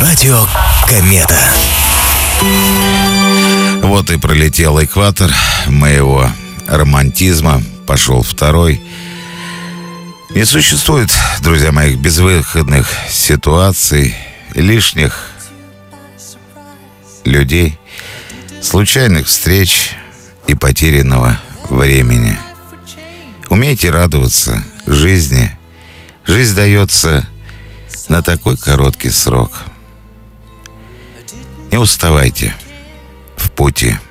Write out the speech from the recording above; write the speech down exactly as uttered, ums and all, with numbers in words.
Радио Комета. Вот и пролетел экватор моего романтизма. Пошел второй. Не существует, друзья мои, безвыходных ситуаций, лишних людей, случайных встреч и потерянного времени. Умейте радоваться жизни. Жизнь дается на такой короткий срок. Не уставайте в пути.